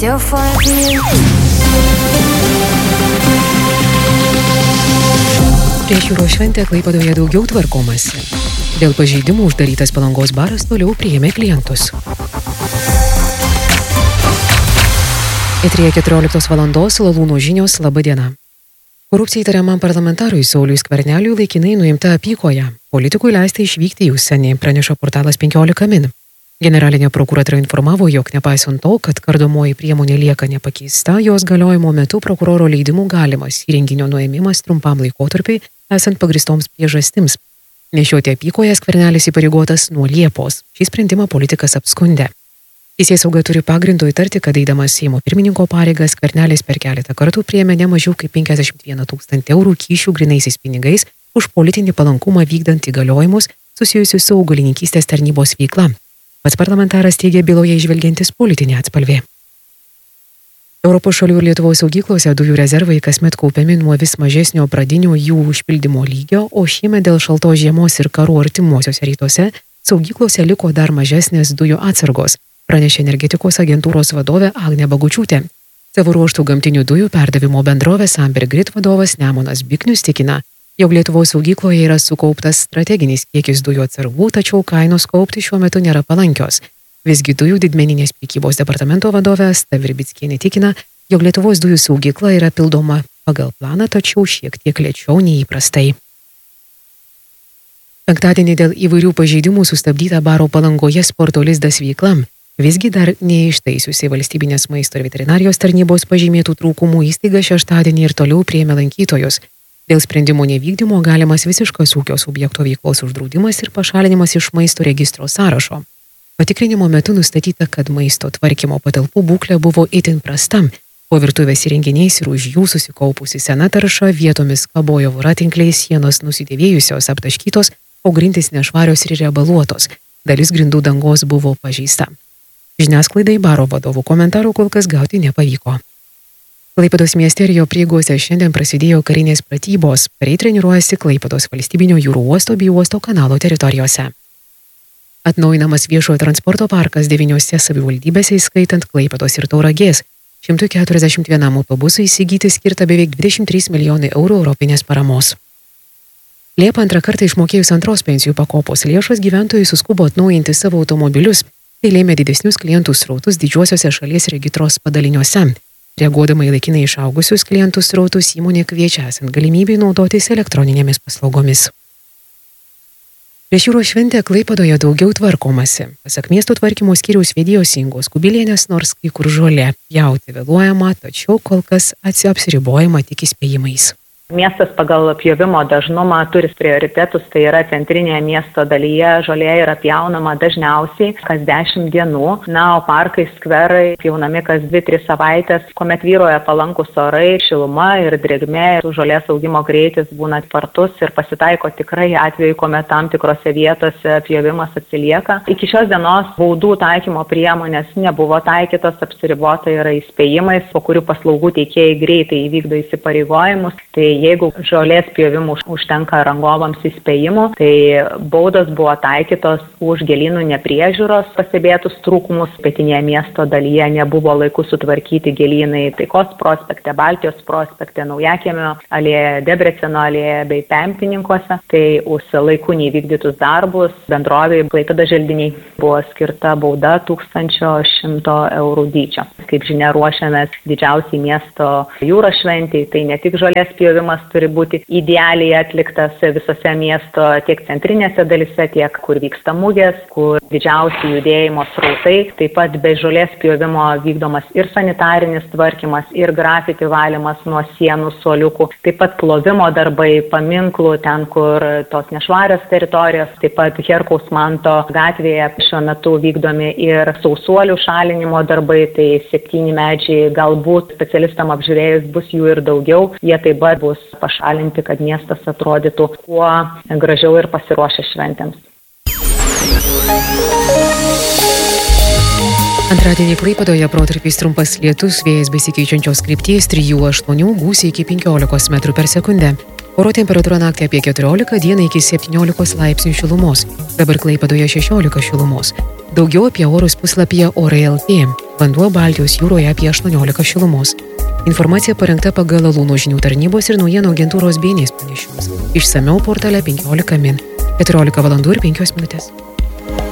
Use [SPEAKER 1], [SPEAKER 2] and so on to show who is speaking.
[SPEAKER 1] still falling for you.
[SPEAKER 2] Prieš jūros šventę Klaipėdoje daugiau tvarkomasi. Dėl pažeidimų uždarytas Palangos baras toliau priėmė klientus. Eteryje 14 valandos Lalūnų žinios, laba diena. Korupcija įtariamam parlamentarui Sauliui Skverneliui laikinai nuimta apykoje. Politikui leista išvykti į užsienį, praneša portalas 15 min. Generalinė prokuratūra informavo, jog nepaisant to, kad kardomoji priemonė lieka nepakeista, jos galiojimo metu prokuroro leidimų galimas įrenginio nuėmimas trumpam laikotarpiui, esant pagristoms priežastims. Nešioti apykoje Skvernelis įpareigotas nuo Liepos. Šį sprendimą politikas apskundė. Teisėsauga turi pagrindo įtarti, kad eidamas Seimo pirmininko pareigas Skvernelis per keletą kartų priėmė ne mažiau kaip 51 000 eurų kyšių grynaisiais pinigais už politinį palankumą vykdant įgaliojimus susijusius su augalininkystės tarnybos veikla. Pats parlamentaras teigia byloje įžvelgiantis politinį atspalvį. Europos šalių ir Lietuvos saugyklose dujų rezervai kasmet kaupiami nuo vis mažesnio pradinio jų užpildymo lygio, o šiemet dėl šaltos žiemos ir karų artimuosiuose rytuose saugyklose liko dar mažesnės dujų atsargos, pranešė energetikos agentūros vadovė Agnė Bagučiūtė. Savo ruožtų gamtinių dujų perdavimo bendrovės Amber Grid vadovas Nemunas Biknius tikina, jog Lietuvos saugykloje yra sukauptas strateginis kiekis dujų atsargų, tačiau kainos kaupti šiuo metu nėra palankios. Visgi dujų didmeninės prekybos departamento vadovė Asta Virbickienė tikina, jog Lietuvos dujų saugykla yra pildoma pagal planą, tačiau šiek tiek lėčiau nei įprastai. Penktadienį dėl įvairių pažeidimų sustabdyta baro Palangoje Sporto Lizdas veikla. Visgi dar neištaisiusi valstybinės maisto ir veterinarijos tarnybos pažymėtų trūkumų įstaiga šeštadienį ir toliau priėmė lankytojus. Dėl sprendimo nevykdymo galimas visiškas ūkio subjekto veiklos uždraudimas ir pašalinimas iš maisto registro sąrašo. Patikrinimo metu nustatyta, kad maisto tvarkymo patalpų būklė buvo itin prasta. Po virtuvės įrenginiais ir už jų susikaupusi sena tarša vietomis kabojo voratinkliai, sienos nusidėvėjusios, aptaškytos, o grindys nešvarios ir riebaluotos. Dalis grindų dangos buvo pažeista. Žiniasklaidai baro vadovų komentarų kol kas gauti nepavyko. Klaipėdos mieste ir jo prieigose šiandien prasidėjo karinės pratybos. Kariai treniruojasi Klaipėdos valstybinio jūrų uosto bei uosto kanalo teritorijose. Atnaujinamas viešojo transporto parkas 9 savivaldybėse, įskaitant Klaipėdos ir Tauragės. 141 autobusui įsigyti skirta beveik 23 milijonai eurų europinės paramos. Liepą antrą kartą išmokėjus antros pensijų pakopos lėšos gyventojai suskubo atnaujinti savo automobilius. Tai lėmė didesnius klientų srautus didžiuosiuose šalies regitros padaliniuose. Reaguodama į laikinai išaugusius klientų srautus, įmonė kviečia esant galimybei naudotis elektroninėmis paslaugomis. Prieš jūros šventę Klaipėdoje daugiau tvarkomasi. Pasak miesto tvarkymo skyriaus vedėjos Ingos Kubilienės, nors kai kur žolė pjauti vėluojama, tačiau kol kas apsiribojama tik įspėjimais.
[SPEAKER 3] Miestas pagal pjovimo dažnumą turi prioritetus, tai yra centrinėje miesto dalyje žolė yra pjaunama dažniausiai kas 10 dienų, o parkai, skverai pjaunami kas 2-3 savaitės, kuomet vyroja palankus orai, šiluma ir drėgmė, žolės augimo greitis būna spartus ir pasitaiko tikrai atveju, kuomet tam tikrose vietose pjovimas atsilieka. Iki šios dienos baudų taikymo priemonės nebuvo taikytos, apsiribota yra įspėjimais, po kurių paslaugų teikėjai greitai įvykdo įsipareigojimus. Tai jeigu žolės pjovimų užtenka rangovams įspėjimų, tai baudos buvo taikytos už gėlynų nepriežiūros pastebėtus trūkumus. Pietinėje miesto dalyje nebuvo laiku sutvarkyti gėlynai Taikos prospekte, Baltijos prospekte, Naujakiemio alėje, Debreceno alėje bei Pempininkuose. Tai už laiku neįvykdytus darbus bendrovei Klaipėdos želdiniai buvo skirta bauda 1100 eurų dydžio. Kaip žinia, ruošiamės didžiausiai miesto jūros šventei, tai ne tik žolės pjovimas turi būti idealiai atliktas visose miesto tiek centrinėse dalyse, tiek kur vyksta mugės, kur didžiausi judėjimo srautai. Taip pat be žolės pjovimo vykdomas ir sanitarinis tvarkymas, ir grafiti valymas nuo sienų, suoliukų. Taip pat plovimo darbai, paminklų, ten kur tos nešvarios teritorijos. Taip pat Herkaus Manto gatvėje šiuo metu vykdomi ir sausuolių šalinimo darbai. Tai 7 medžiai, galbūt specialistam apžiūrėjus bus jų ir daugiau. Jie taip pat bus pašalinti, kad miestas atrodytų kuo gražiau ir pasiruošę šventėms.
[SPEAKER 2] Antradienį Klaipėdoje protarpiais trumpas lietus, vėjas besikeičiančios krypties 3–8, gūsiai iki 15 metrų per sekundę. Oro temperatūra naktį apie 14, dieną iki 17 laipsnių šilumos. Dabar Klaipėdoje 16 šilumos. Daugiau apie orus puslapyje Orai.lt. Vanduo Baltijos jūroje apie 18 šilumos. Informacija parengta pagal Alūno žinių tarnybos ir naujienų agentūros BNS pranešimus. Išsamiau portale 15 min. 14 valandų ir 5 minutės.